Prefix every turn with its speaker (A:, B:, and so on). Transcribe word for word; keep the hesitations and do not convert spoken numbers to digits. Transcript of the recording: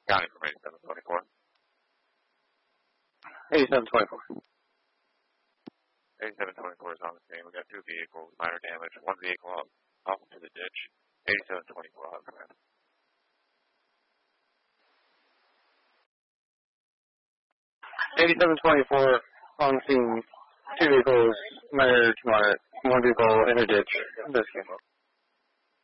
A: County from eighty-seven twenty-four.
B: eighty-seven twenty-four.
A: eighty-seven twenty-four is on the scene. We got two vehicles, minor damage. One vehicle off, off to the ditch. eighty-seven twenty-four on command.
B: eighty-seven twenty-four on the scene. Two vehicles, minor to moderate. One vehicle in a ditch. This came up.